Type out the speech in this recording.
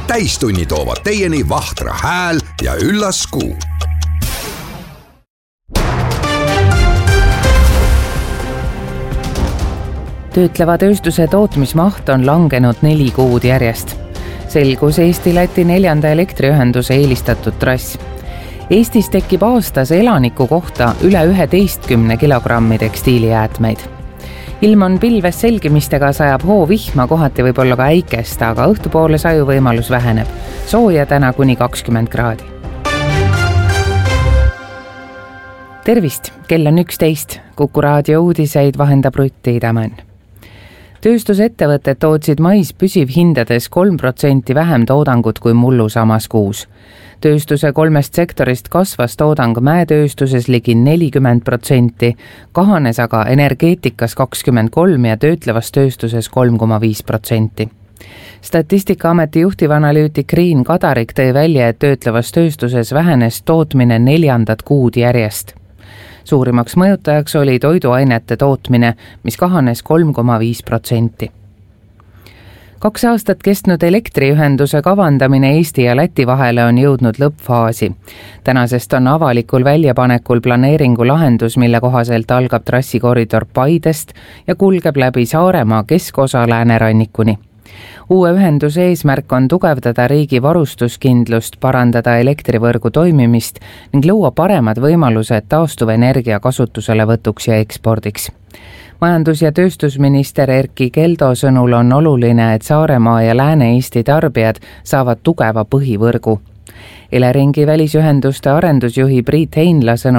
Täistunni toovad teieni Vahtra hääl ja üllas Kuu. Töötleva tööstuse tootmismaht on langenud 4 kuud järjest. Selgus Eesti-Läti 4. elektriühenduse eelistatud trass. Eestis tekib aastas elaniku kohta üle 11 kilogrammi tekstiilijäätmeid. Ilm on pilves selgimistega, sajab hoovihma, kohati võib olla ka äikest, aga õhtupoole sajuvõimalus väheneb. Sooja täna kuni 20 kraadi. Tervist, kell on 11. Kuku raadio uudiseid vahendab Rutti Idamann. Tööstusettevõtted tootsid mais püsivhindades 3% vähem toodangut kui mullu samas kuus. Tööstuse 3 sektorist kasvas toodang mäetööstuses ligi 40%, kahanes aga energeetikas 23% ja töötlevas tööstuses 3,5%. Statistikaameti juhtivanalüütik Riin Kadarik tõi välja, et töötlevas tööstuses vähenes tootmine 4. kuud järjest. Suurimaks mõjutajaks oli toiduainete tootmine, mis kahanes 3,5%. 2 aastat kestnud elektriühenduse kavandamine Eesti ja Läti vahele on jõudnud lõppfaasi. Tänasest on avalikul väljapanekul planeeringu lahendus, mille kohaselt algab trassikoridor Paidest ja kulgeb läbi Saaremaa keskosa Läänerannikuni. Uue ühenduse eesmärk on tugevdada riigi varustuskindlust, parandada elektrivõrgu toimimist ning luua paremad võimalused taastuvenergia kasutuselevõtuks ja ekspordiks. Majandus- ja tööstusminister Erkki Keldo sõnul on oluline, et Saaremaa ja Lääne-Eesti tarbijad saavad tugeva põhivõrgu. Eleringi välisühenduste arendusjuhi Priit Heinla sõnul